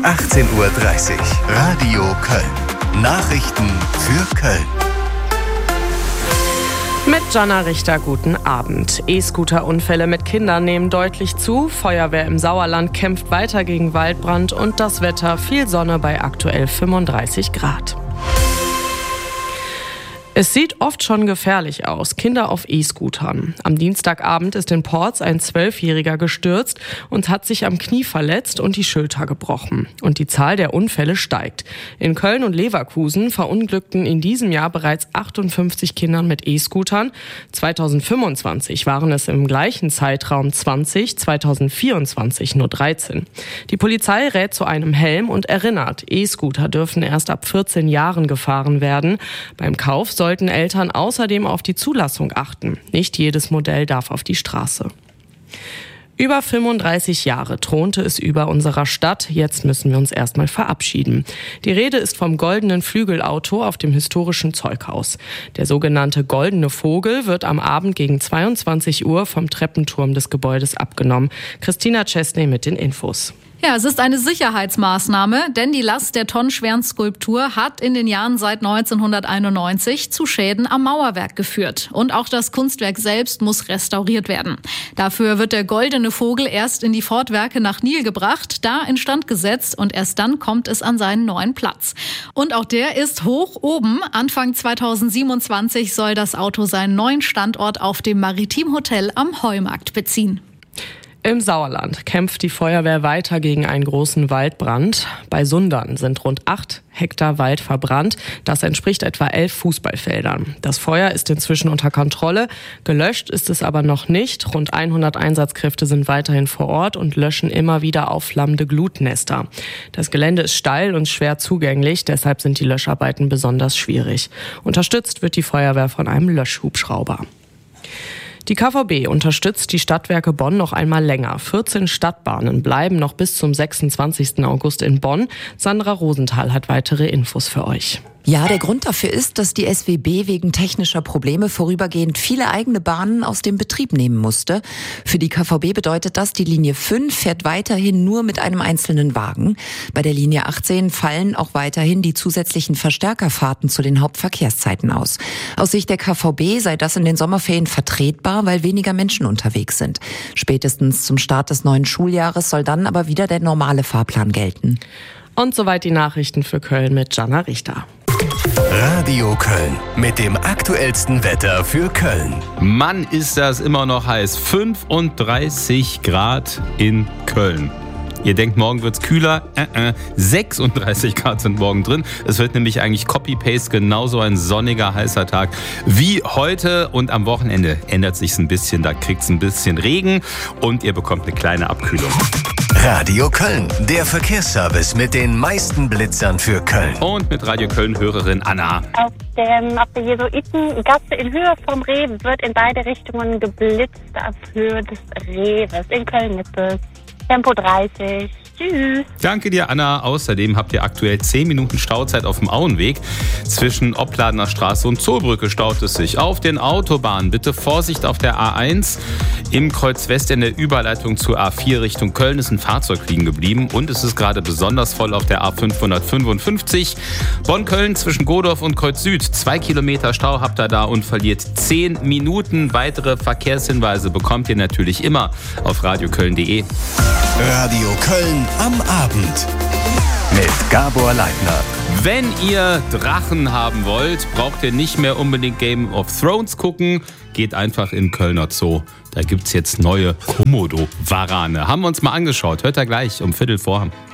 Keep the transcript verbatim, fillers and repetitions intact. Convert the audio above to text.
achtzehn Uhr dreißig. Radio Köln. Nachrichten für Köln. Mit Jana Richter, guten Abend. E-Scooter-Unfälle mit Kindern nehmen deutlich zu. Feuerwehr im Sauerland kämpft weiter gegen Waldbrand und das Wetter viel Sonne bei aktuell fünfunddreißig Grad. Es sieht oft schon gefährlich aus. Kinder auf E-Scootern. Am Dienstagabend ist in Porz ein Zwölfjähriger gestürzt und hat sich am Knie verletzt und die Schulter gebrochen. Und die Zahl der Unfälle steigt. In Köln und Leverkusen verunglückten in diesem Jahr bereits achtundfünfzig Kinder mit E-Scootern. zweitausendfünfundzwanzig waren es im gleichen Zeitraum zwanzig, zweitausendvierundzwanzig nur dreizehn. Die Polizei rät zu einem Helm und erinnert, E-Scooter dürfen erst ab vierzehn Jahren gefahren werden. Beim Kauf sollten Eltern außerdem auf die Zulassung achten. Nicht jedes Modell darf auf die Straße. Über fünfunddreißig Jahre thronte es über unserer Stadt. Jetzt müssen wir uns erstmal verabschieden. Die Rede ist vom goldenen Flügelauto auf dem historischen Zeughaus. Der sogenannte Goldene Vogel wird am Abend gegen zweiundzwanzig Uhr vom Treppenturm des Gebäudes abgenommen. Christina Chesney mit den Infos. Ja, es ist eine Sicherheitsmaßnahme, denn die Last der tonnenschweren Skulptur hat in den Jahren seit neunzehnhunderteinundneunzig zu Schäden am Mauerwerk geführt. Und auch das Kunstwerk selbst muss restauriert werden. Dafür wird der Goldene Vogel erst in die Fortwerke nach Nil gebracht, da instand gesetzt und erst dann kommt es an seinen neuen Platz. Und auch der ist hoch oben. Anfang zweitausendsiebenundzwanzig soll das Auto seinen neuen Standort auf dem Maritim Hotel am Heumarkt beziehen. Im Sauerland kämpft die Feuerwehr weiter gegen einen großen Waldbrand. Bei Sundern sind rund acht Hektar Wald verbrannt. Das entspricht etwa elf Fußballfeldern. Das Feuer ist inzwischen unter Kontrolle. Gelöscht ist es aber noch nicht. Rund hundert Einsatzkräfte sind weiterhin vor Ort und löschen immer wieder aufflammende Glutnester. Das Gelände ist steil und schwer zugänglich. Deshalb sind die Löscharbeiten besonders schwierig. Unterstützt wird die Feuerwehr von einem Löschhubschrauber. Die K V B unterstützt die Stadtwerke Bonn noch einmal länger. vierzehn Stadtbahnen bleiben noch bis zum sechsundzwanzigsten August in Bonn. Sandra Rosenthal hat weitere Infos für euch. Ja, der Grund dafür ist, dass die S W B wegen technischer Probleme vorübergehend viele eigene Bahnen aus dem Betrieb nehmen musste. Für die K V B bedeutet das, die Linie fünf fährt weiterhin nur mit einem einzelnen Wagen. Bei der Linie achtzehn fallen auch weiterhin die zusätzlichen Verstärkerfahrten zu den Hauptverkehrszeiten aus. Aus Sicht der K V B sei das in den Sommerferien vertretbar, weil weniger Menschen unterwegs sind. Spätestens zum Start des neuen Schuljahres soll dann aber wieder der normale Fahrplan gelten. Und soweit die Nachrichten für Köln mit Jana Richter. Radio Köln mit dem aktuellsten Wetter für Köln. Mann, ist das immer noch heiß. fünfunddreißig Grad in Köln. Ihr denkt, morgen wird's kühler. Äh, äh, sechsunddreißig Grad sind morgen drin. Es wird nämlich eigentlich Copy-Paste genauso ein sonniger, heißer Tag wie heute. Und am Wochenende ändert sich's ein bisschen. Da kriegt's ein bisschen Regen und ihr bekommt eine kleine Abkühlung. Radio Köln, der Verkehrsservice mit den meisten Blitzern für Köln. Und mit Radio Köln-Hörerin Anna. Auf, dem, auf der Jesuitengasse in Höhe vom Rewe wird in beide Richtungen geblitzt auf Höhe des Rewes. In Köln-Nippes. Tempo dreißig. Tschüss. Danke dir, Anna. Außerdem habt ihr aktuell zehn Minuten Stauzeit auf dem Auenweg. Zwischen Opladener Straße und Zollbrücke staut es sich. Auf den Autobahnen bitte Vorsicht auf der A eins. Im Kreuz West in der Überleitung zur A vier Richtung Köln ist ein Fahrzeug liegen geblieben. Und es ist gerade besonders voll auf der A fünfhundertfünfundfünfzig. Bonn-Köln zwischen Godorf und Kreuz Süd. Zwei Kilometer Stau habt ihr da und verliert zehn Minuten. Weitere Verkehrshinweise bekommt ihr natürlich immer auf radioköln punkt de. Radio Köln am Abend mit Gabor Leitner. Wenn ihr Drachen haben wollt, braucht ihr nicht mehr unbedingt Game of Thrones gucken. Geht einfach in Kölner Zoo. Da gibt's jetzt neue Komodo-Warane. Haben wir uns mal angeschaut. Hört ihr gleich um Viertel vor.